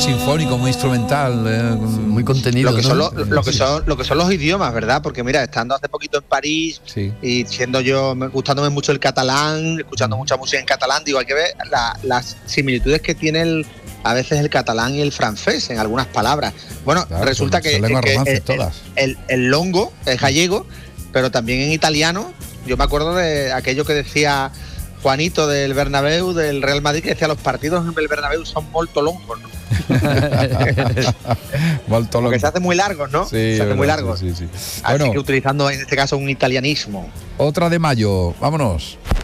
sinfónico, muy instrumental, muy contenido. Lo que, ¿no? lo que son los idiomas, ¿verdad? Porque mira, estando hace poquito en París y siendo yo, gustándome mucho el catalán, escuchando mucha música en catalán, digo, hay que ver las similitudes que tiene a veces el catalán y el francés en algunas palabras. Bueno, claro, resulta que el longo es gallego, pero también en italiano, yo me acuerdo de aquello que decía Juanito del Bernabéu, del Real Madrid, que decía: los partidos en el Bernabéu son molto longos, ¿no? Porque se hacen muy largos, ¿no? Sí, se hacen muy largos. Sí. Así que utilizando en este caso un italianismo. Otra de mayo, vámonos.